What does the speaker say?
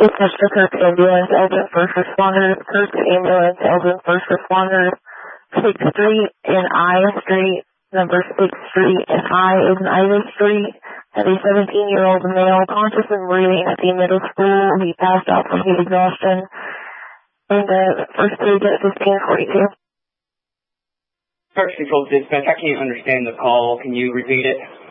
Dispatch to Kirk Ambulance, Elgin First Responders, Kirk Ambulance, Elgin First Responders, 6th Street and I Street, number 6th Street and I is an Ivy Street. Had a 17-year-old male conscious and breathing at the middle school. He passed out from heat exhaustion. And first aid at 1542. First Control Dispatch, I can't understand the call. Can you repeat it?